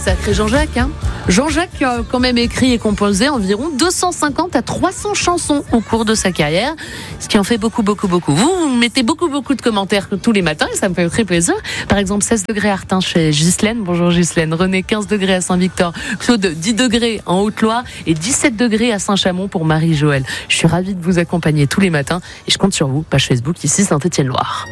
sacré Jean-Jacques, hein. Jean-Jacques a quand même écrit et composé environ 250 à 300 chansons au cours de sa carrière, ce qui en fait beaucoup. Vous mettez beaucoup de commentaires tous les matins et ça me fait très plaisir. Par exemple, 16 degrés à Artin chez Ghislaine. Bonjour Ghislaine. René, 15 degrés à Saint-Victor. Claude, 10 degrés en Haute-Loire et 17 degrés à Saint-Chamond pour Marie-Joëlle. Je suis ravie de vous accompagner tous les matins et je compte sur vous. Page Facebook ici Saint-Étienne-Loire.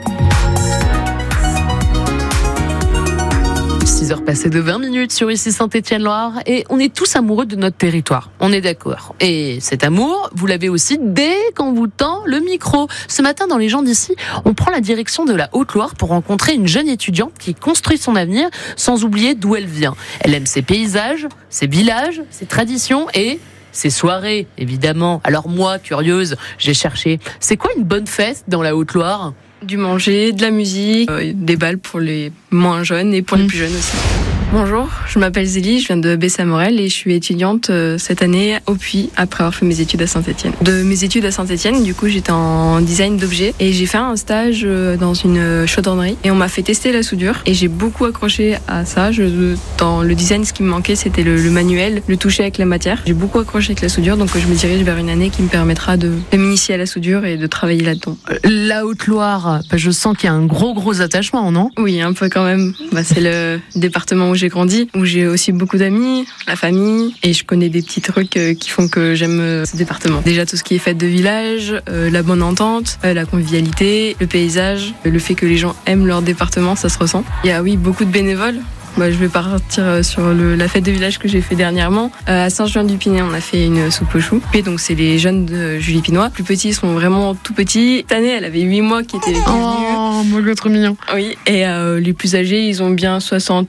6h passées de 20 minutes sur ici Saint-Étienne-Loire et on est tous amoureux de notre territoire, on est d'accord. Et cet amour, vous l'avez aussi dès qu'on vous tend le micro. Ce matin, dans Les gens d'ici, on prend la direction de la Haute-Loire pour rencontrer une jeune étudiante qui construit son avenir sans oublier d'où elle vient. Elle aime ses paysages, ses villages, ses traditions et ses soirées, évidemment. Alors moi, curieuse, j'ai cherché, c'est quoi une bonne fête dans la Haute-Loire ? Du manger, de la musique, des balles pour les moins jeunes et pour les plus jeunes aussi. Bonjour, je m'appelle Zélie, je viens de Bessamorel et je suis étudiante cette année au Puy après avoir fait mes études à Saint-Étienne. De mes études à Saint-Étienne, du coup, j'étais en design d'objets et j'ai fait un stage dans une chaudronnerie et on m'a fait tester la soudure et j'ai beaucoup accroché à ça. Dans le design, ce qui me manquait, c'était le manuel, le toucher avec la matière. J'ai beaucoup accroché avec la soudure, donc je me dirige vers une année qui me permettra de m'initier à la soudure et de travailler là-dedans. La Haute-Loire, je sens qu'il y a un gros attachement, non ? Oui, un peu quand même. C'est le département où j'ai grandi, où j'ai aussi beaucoup d'amis, la famille, et je connais des petits trucs qui font que j'aime ce département. Déjà tout ce qui est fête de village, la bonne entente, la convivialité, le paysage, le fait que les gens aiment leur département, ça se ressent. Il y a beaucoup de bénévoles. Je vais partir sur la fête de village que j'ai fait dernièrement. À Saint-Julien-du-Pinet, on a fait une soupe aux choux. Et donc, c'est les jeunes de Julie Pinois. Les plus petits, ils sont vraiment tout petits. Cette année, elle avait 8 mois qui étaient les plus vieux. Oh, mon Dieu, trop mignon. Oui, et les plus âgés, ils ont bien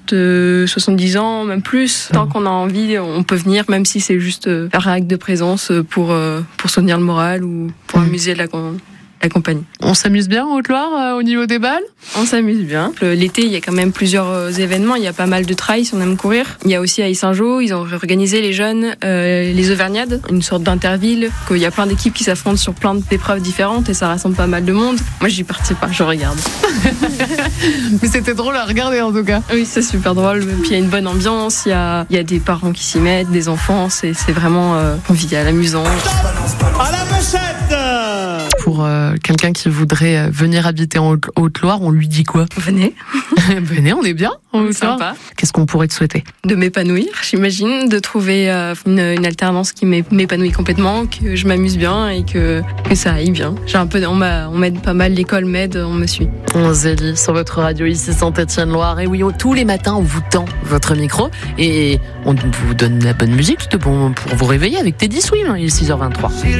70 ans, même plus. Tant qu'on a envie, on peut venir, même si c'est juste faire un acte de présence pour soutenir le moral ou pour amuser la compagnie. On s'amuse bien en Haute-Loire au niveau des balles ? On s'amuse bien. L'été, il y a quand même plusieurs événements. Il y a pas mal de trails si on aime courir. Il y a aussi à Saint-Jean, ils ont organisé les jeunes, les Auvergnades, une sorte d'interville. Il y a plein d'équipes qui s'affrontent sur plein d'épreuves différentes et ça rassemble pas mal de monde. Moi, j'y participe pas, je regarde. Mais c'était drôle à regarder en tout cas. Oui, c'est super drôle. Puis il y a une bonne ambiance. Il y a des parents qui s'y mettent, des enfants. C'est vraiment convivial, amusant. À la machette. Pour quelqu'un qui voudrait venir habiter en Haute-Loire, on lui dit quoi ? Venez. Venez, on est bien en Haute-Loire. Sympa. Qu'est-ce qu'on pourrait te souhaiter ? De m'épanouir, j'imagine, de trouver une alternance qui m'épanouit complètement, que je m'amuse bien et que ça aille bien. On m'aide pas mal, l'école m'aide, on me suit. Zélie, sur votre radio ici Saint-Étienne-Loire. Et oui, tous les matins, on vous tend votre micro et on vous donne la bonne musique pour vous réveiller avec Teddy Swims. Il est 6h23.